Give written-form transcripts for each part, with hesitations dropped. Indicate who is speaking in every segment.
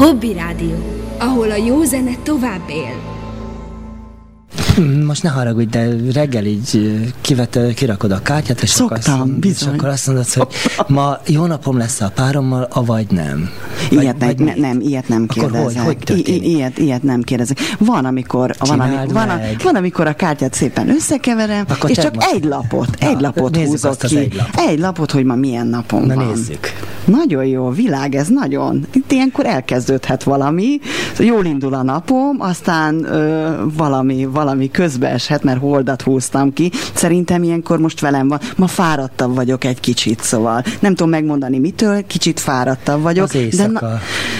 Speaker 1: Hobby Rádió, ahol a jó zene tovább él.
Speaker 2: Most ne haragudj, de reggel így kirakod a kártyát, és akkor azt mondod, hogy ma jó napom lesz a párommal, avagy nem.
Speaker 3: Ilyet nem kérdezek. Ilyet nem kérdezek. Van, amikor a kártyát szépen összekeverem, akkor és csak egy lapot húzok ki. Egy lapot, hogy ma milyen napom van.
Speaker 2: Nézzük.
Speaker 3: Nagyon jó, világ, ez nagyon. Itt ilyenkor elkezdődhet valami. Jól indul a napom, aztán valami közbeeshet, mert holdat húztam ki. Szerintem ilyenkor most velem van. Ma fáradtabb vagyok egy kicsit, szóval nem tudom megmondani mitől, kicsit fáradtabb vagyok.
Speaker 2: Az éjszaka.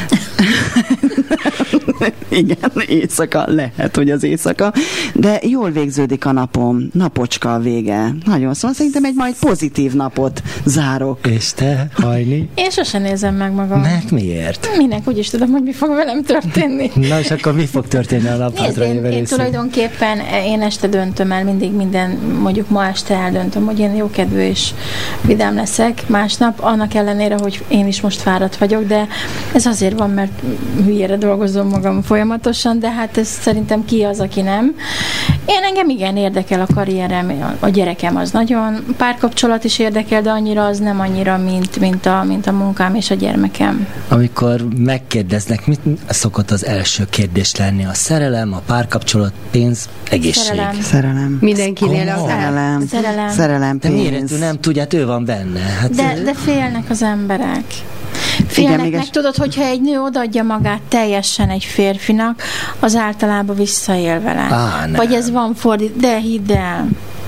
Speaker 3: Igen, éjszaka, lehet, hogy az éjszaka, de jól végződik a napom, napocska a vége. Nagyon szóval szerintem majd pozitív napot zárok.
Speaker 2: És te, Hajni?
Speaker 4: Én sosem nézem meg magam.
Speaker 2: Mert miért?
Speaker 4: Minek, úgyis tudom, hogy mi fog velem történni.
Speaker 2: Na és akkor mi fog történni a nap hátralévő
Speaker 4: részén? Én tulajdonképpen én este döntöm el, mindig mondjuk ma este eldöntöm, hogy én jókedvű és vidám leszek másnap, annak ellenére, hogy én is most fáradt vagyok, de ez azért van, mert hülyére dolgozom magam folyamatosan, de hát ez szerintem ki az, aki nem. Engem igen érdekel a karrierem, a gyerekem az nagyon, párkapcsolat is érdekel, de annyira az nem annyira, mint a munkám és a gyermekem.
Speaker 2: Amikor megkérdeznek, mit szokott az első kérdés lenni? A szerelem, a párkapcsolat, pénz, egészség?
Speaker 3: Szerelem.
Speaker 5: Mindenkinél a
Speaker 3: szerelem, pénz.
Speaker 2: De miért ő nem tudja, hát ő van benne. Hát
Speaker 4: de félnek az emberek. Félnek meg, tudod, hogyha egy nő odaadja magát teljesen egy férfinak, az általában visszaél vele. Vagy ez van de hidd el.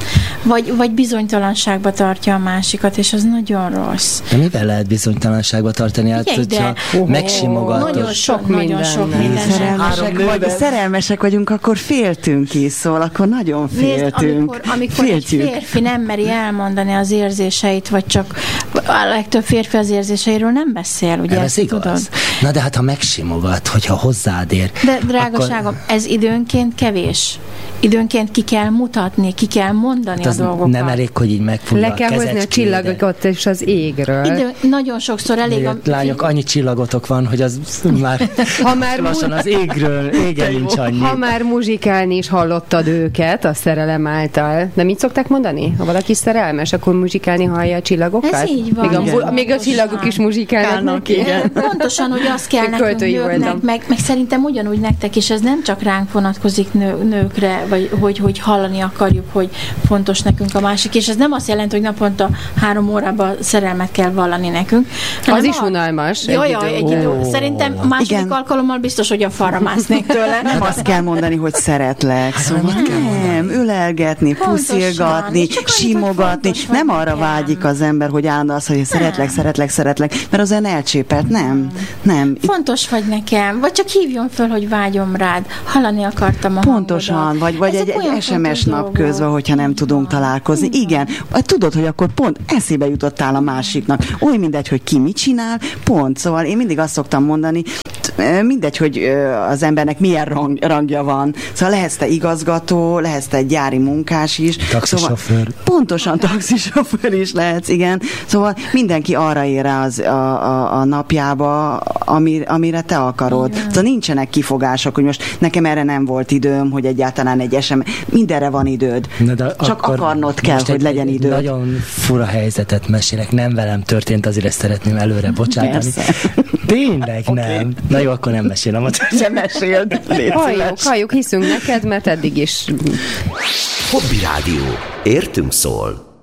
Speaker 4: Vagy bizonytalanságba tartja a másikat, és az nagyon rossz.
Speaker 2: De mivel lehet bizonytalanságba tartani? Hát, hogyha megsimogatod.
Speaker 4: Nagyon sok minden.
Speaker 3: Szerelmesek vagyunk, akkor féltünk is, szóval akkor nagyon féltünk.
Speaker 4: Amikor egy férfi nem meri elmondani az érzéseit, vagy csak a legtöbb férfi az érzéseiről nem beszél, ugye?
Speaker 2: Ez igaz. Tudod? Na de hát ha megsimogat, hogyha hozzád ér.
Speaker 4: De drágaságom, ez időnként kevés. Időnként ki kell mutatni, ki kell mondani hát a dolgokat.
Speaker 2: Nem elég, hogy így megfogja
Speaker 5: le kell hozni a csillagokat és az égről.
Speaker 4: Nagyon sokszor elég
Speaker 2: lányok, annyi csillagotok van, hogy az már lassan az égen nincs annyi.
Speaker 5: Ha már muzsikálni is hallottad őket a szerelem által. Nem így szokták mondani? Ha valaki szerelmes, akkor muzsikálni hallja a csillagokat?
Speaker 4: Ez így van.
Speaker 5: Még a csillagok is muzsikálnak neki.
Speaker 4: Pontosan, hogy azt kell nekünk nőknek, meg szerintem ugyanúgy nektek is, ez nem csak ránk vonatkozik nőkre, vagy hogy hallani akarjuk, hogy fontos nekünk a másik, és ez nem azt jelenti, hogy naponta 3 órában szerelmet kell vallani nekünk.
Speaker 5: Az is unalmas.
Speaker 4: Egy idő. Szerintem második alkalommal biztos, hogy a falra másznék tőle.
Speaker 3: Nem azt kell mondani, hogy szeretlek. Szóval nem, ölelgetni, puszilgatni, simogatni. Nem arra vágyik az ember, hogy állandóan azt, hogy szeretlek, mert az olyan elcsépelt. Nem.
Speaker 4: Fontos vagy nekem, vagy csak hívjon föl, hogy vágyom rád. Hallani akartam a
Speaker 3: pontosan, vagy egy SMS nap közben, hogyha nem tudunk találkozni. Igen, tudod, hogy akkor pont eszébe jutottál a másiknak. Oly mindegy, hogy ki mit csinál, pont. Szóval én mindig azt szoktam mondani, mindegy, hogy az embernek milyen rangja van. Szóval lehetsz te igazgató, lehetsz te egy gyári munkás is.
Speaker 2: Taxisofőr.
Speaker 3: Szóval pontosan taxisofőr is lehetsz, igen. Szóval mindenki arra ér rá a napjába, amire te akarod. Igen. Szóval nincsenek kifogások, hogy most nekem erre nem volt időm, hogy egyáltalán egy mindenre van időd. Csak akarnod kell, hogy legyen időd.
Speaker 2: Nagyon fura helyzetet mesélek, nem velem történt, azért ezt szeretném előre bocsátani. Tényleg nem. Na jó, akkor nem mesélem.
Speaker 3: Nem meséld.
Speaker 5: Halljuk, hiszünk neked, mert eddig is.
Speaker 6: Hobby Rádió. Értünk szól.